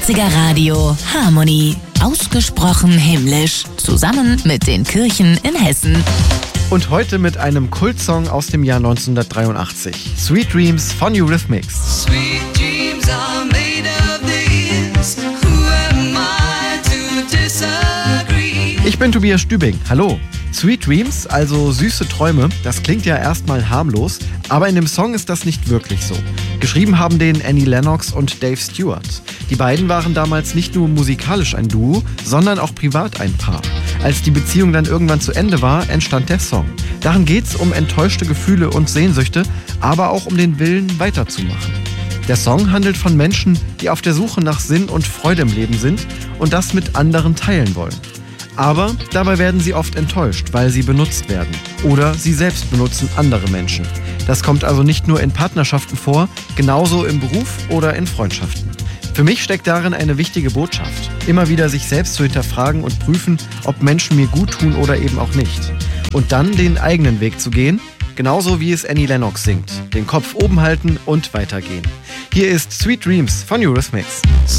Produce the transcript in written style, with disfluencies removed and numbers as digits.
80er Radio Harmony. Ausgesprochen himmlisch. Zusammen mit den Kirchen in Hessen. Und heute mit einem Kultsong aus dem Jahr 1983. Sweet Dreams von Eurythmics. Sweet dreams are made of this. Who am I to disagree? Ich bin Tobias Stübing. Hallo. Sweet Dreams, also süße Träume, das klingt ja erstmal harmlos, aber in dem Song ist das nicht wirklich so. Geschrieben haben den Annie Lennox und Dave Stewart. Die beiden waren damals nicht nur musikalisch ein Duo, sondern auch privat ein Paar. Als die Beziehung dann irgendwann zu Ende war, entstand der Song. Darin geht's um enttäuschte Gefühle und Sehnsüchte, aber auch um den Willen, weiterzumachen. Der Song handelt von Menschen, die auf der Suche nach Sinn und Freude im Leben sind und das mit anderen teilen wollen. Aber dabei werden sie oft enttäuscht, weil sie benutzt werden. Oder sie selbst benutzen andere Menschen. Das kommt also nicht nur in Partnerschaften vor, genauso im Beruf oder in Freundschaften. Für mich steckt darin eine wichtige Botschaft. Immer wieder sich selbst zu hinterfragen und prüfen, ob Menschen mir gut tun oder eben auch nicht. Und dann den eigenen Weg zu gehen, genauso wie es Annie Lennox singt. Den Kopf oben halten und weitergehen. Hier ist Sweet Dreams von Eurythmics.